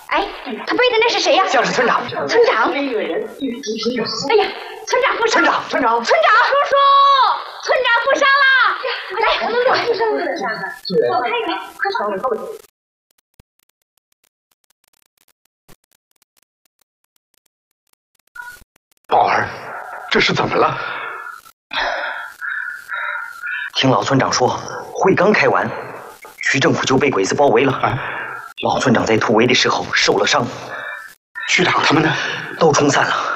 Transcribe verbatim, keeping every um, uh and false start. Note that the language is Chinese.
哎，他背的那是谁呀？ 像是村长。 村长。哎呀，村长负伤。 村长，村长， 村长，叔叔，村长负伤了。来，我们快去上面上吧。我看一看，快上来，快点。 宝儿，这是怎么了？ 听老村长说，会刚开完，区政府就被鬼子包围了。啊、老村长在突围的时候受了伤， 区长他们呢？ 都冲散了。